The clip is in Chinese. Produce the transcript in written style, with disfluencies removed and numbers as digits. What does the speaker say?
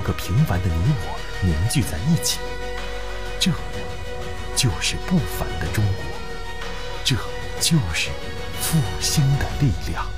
个平凡的你我凝聚在一起。这就是不凡的中国，这就是复兴的力量。